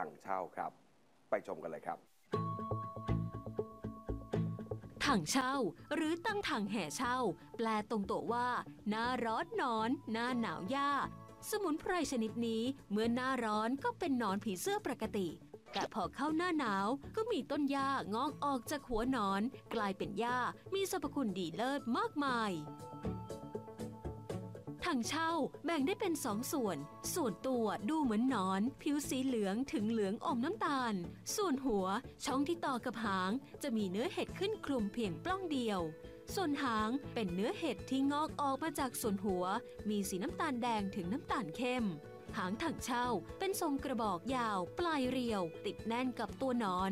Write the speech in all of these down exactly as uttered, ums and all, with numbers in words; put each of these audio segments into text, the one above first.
ถังเช่าครับไปชมกันเลยครับถังเช่าหรือตั้งถังแห่เช่าแปลตรงตัวว่าหน้าร้อนหนอนหน้าหนาวหญ้าสมุนไพรชนิดนี้เมื่อหน้าร้อนก็เป็นหนอนผีเสื้อปกติแต่พอเข้าหน้าหนาวก็มีต้นหญ้างอกออกจากหัวหนอนกลายเป็นหญ้ามีสรรพคุณดีเลิศมากมายถังเช่าแบ่งได้เป็นสองส่วนส่วนตัวดูเหมือนหนอนผิวสีเหลืองถึงเหลืองอมน้ำตาลส่วนหัวช่องที่ต่อกับหางจะมีเนื้อเห็ดขึ้นคลุมเพียงปล้องเดียวส่วนหางเป็นเนื้อเห็ดที่งอกออกมาจากส่วนหัวมีสีน้ำตาลแดงถึงน้ำตาลเข้มหางถังเช่าเป็นทรงกระบอกยาวปลายเรียวติดแน่นกับตัวหนอน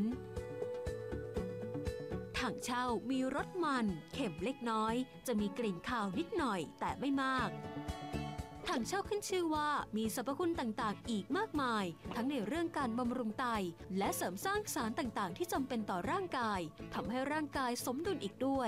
ถังเช่ามีรสมันเค็มเล็กน้อยจะมีกลิ่นคาวนิดหน่อยแต่ไม่มากถังเช่าขึ้นชื่อว่ามีสรรพคุณต่างๆอีกมากมายทั้งในเรื่องการบำรุงไตและเสริมสร้างสารต่างๆที่จำเป็นต่อร่างกายทำให้ร่างกายสมดุลอีกด้วย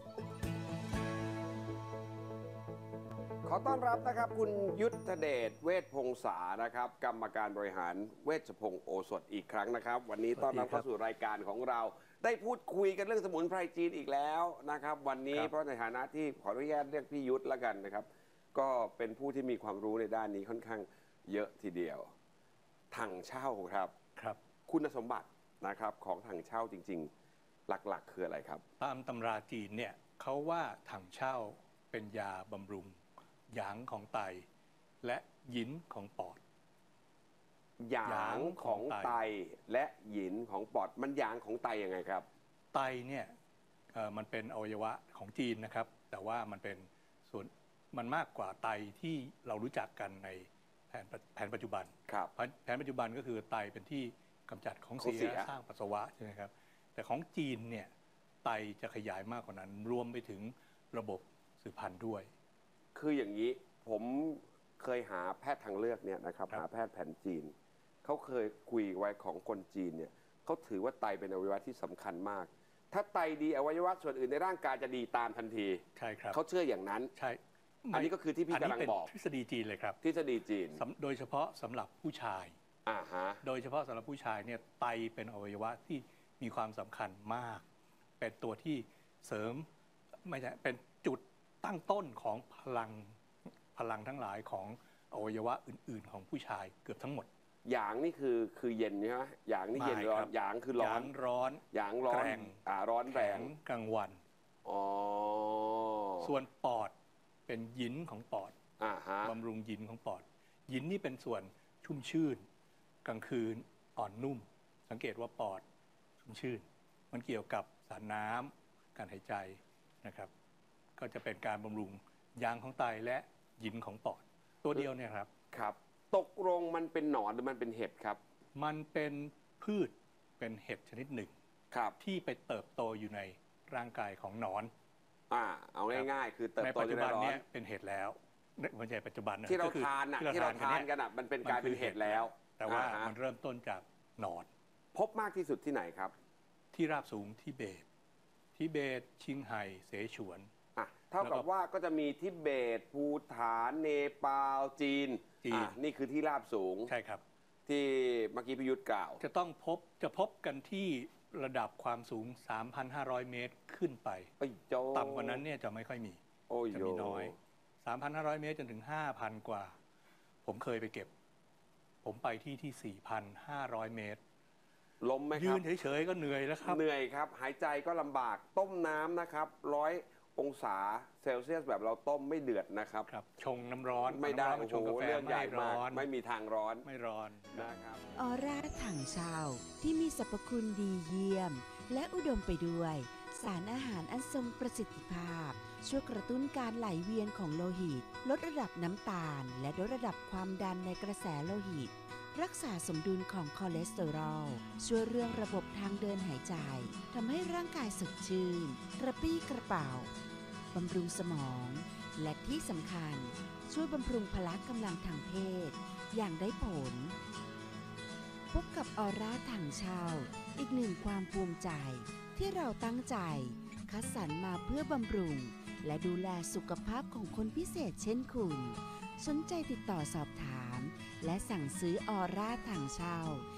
ขอต้อนรับนะครับคุณยุทธเดชเวชพงษานะครับกรรมการบริหารเวชพงศ์โอสถอีกครั้งนะครับวันนี้ต้อนรับเข้าสู่รายการของเราได้พูดคุยกันเรื่องสมุนไพรจีนอีกแล้วนะครับวันนี้เพราะในฐานะที่ขออนุญาตเรียกพี่ยุทธแล้วกันนะครับก็เป็นผู้ที่มีความรู้ในด้านนี้ค่อนข้างเยอะทีเดียวถังเช่าครับครับคุณสมบัตินะครับของถังเช่าจริงๆหลักๆคืออะไรครับตามตำราจีนเนี่ยเขาว่าถังเช่าเป็นยาบำรุงหยางของไตและหยินของปอดหยางของไตและหยินของปอดมันหยางของไตยังไงครับไตเนี่ยมันเป็นอวัยวะของจีนนะครับแต่ว่ามันเป็นส่วนมันมากกว่าไตที่เรารู้จักกันในแผนแผนปัจจุบันครับแผนปัจจุบันก็คือไตเป็นที่กำจัดของเสียสร้างปัสสาวะใช่ไหมครับแต่ของจีนเนี่ยไตจะขยายมากกว่านั้นรวมไปถึงระบบสืบพันธุ์ด้วยคืออย่างนี้ผมเคยหาแพทย์ทางเลือกเนี่ยนะครับหาแพทย์แผนจีนเขาเคยคุยไว้ของคนจีนเนี่ยเขาถือว่าไตเป็นอวัยวะที่สำคัญมากถ้าไตดีอวัยวะส่วนอื่นในร่างกายจะดีตามทันทีใช่ครับเขาเชื่ออย่างนั้นใช่อันนี้ก็คือที่พี่กำลังบอกทฤษฎีจีนเลยครับทฤษฎีจีนโดยเฉพาะสำหรับผู้ชายอ่าฮะโดยเฉพาะสำหรับผู้ชายเนี่ยไตเป็นอวัยวะที่มีความสำคัญมากเป็นตัวที่เสริมไม่ใช่เป็นจุดตั้งต้นของพลังพลังทั้งหลายของอวัยวะอื่นๆของผู้ชายเกือบทั้งหมดหยางนี่คือคือเย็นใช่ไหมหยางนี่เย็นร้อนหยางคือร้อนหยางร้อนหยางร้อนอ่าร้อนแรงกลางวันอ๋อส่วนปอดเป็นหยินของปอดอ่าฮะบำรุงหยินของปอดหยินนี่เป็นส่วนชุ่มชื่นกลางคืนอ่อนนุ่มสังเกตว่าปอดชุ่มชื่นมันเกี่ยวกับสารน้ำการหายใจนะครับก็จะเป็นการบำรุงยางของไตและหยินของปอดตัวเดียวเนี่ยครับครับตกลงมันเป็นหนอนหรือมันเป็นเห็ดครับมันเป็นพืชเป็นเห็ดชนิดหนึ่งครับที่ไปเติบโตอยู่ในร่างกายของหนอนอ่าเอาง่ายๆคือเติบโตในปัจจุบันนี้เป็นเห็ดแล้วไม่ใช่ปัจจุบันที่เราทานอ่ะที่เราทานกันอ่ะมันเป็นกลายเป็นเห็ดแล้วแต่ว่ามันเริ่มต้นจากหนอนพบมากที่สุดที่ไหนครับที่ราบสูงทิเบตทิเบตชิงไห่เสฉวนอ่ะเท่ากับว่าก็จะมีทิเบตภูฏานเนปาลจีนอ่ะนี่คือที่ราบสูงใช่ครับที่เมื่อกี้พิยุทธ์กล่าวจะต้องพบจะพบกันที่ระดับความสูง สามพันห้าร้อย เมตรขึ้นไปต่ำกว่านั้นเนี่ยจะไม่ค่อยมีจะมีน้อย สามพันห้าร้อย เมตรจนถึง ห้าพัน กว่าผมเคยไปเก็บผมไปที่ที่ สี่พันห้าร้อย เมตรล้มไหมครับยืนเฉยๆก็เหนื่อยแล้วครับเหนื่อยครับหายใจก็ลำบากต้มน้ำนะครับร้อยองศาเซลเซียสแบบเราต้มไม่เดือดนะครับครับชงน้ำร้อนไม่ได้โอ้โหเรื่องใหญ่มากไม่มีทางร้อนไม่ร้อนนะครับออร่าถังเช่าที่มีสรรพคุณดีเยี่ยมและอุดมไปด้วยสารอาหารอันทรงประสิทธิภาพช่วยกระตุ้นการไหลเวียนของโลหิตลดระดับน้ำตาลและลดระดับความดันในกระแสโลหิตรักษาสมดุลของคอเลสเตอรอลช่วยเรื่องระบบทางเดินหายใจทำให้ร่างกายสดชื่นกระปี้กระเป๋าบำรุงสมองและที่สำคัญช่วยบำรุงพละกำลังทางเพศอย่างได้ผลพบกับออร่าถังเช่าอีกหนึ่งความภูมิใจที่เราตั้งใจคัดสรรมาเพื่อบำรุงและดูแลสุขภาพของคนพิเศษเช่นคุณสนใจติดต่อสอบถามและสั่งซื้อออร่าถังเช่า